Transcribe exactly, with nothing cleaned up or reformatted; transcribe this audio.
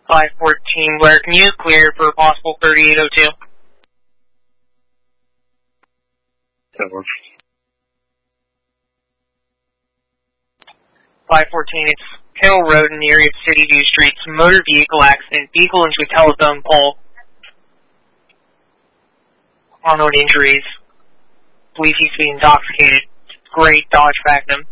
five fourteen, Blair, can you clear for possible thirty-eight oh two? Over. five fourteen, it's Hill Road in the area of City View Street. Motor vehicle accident. Vehicle into a telephone pole. Unknown injuries. Believe he's being intoxicated. Great Dodge Magnum.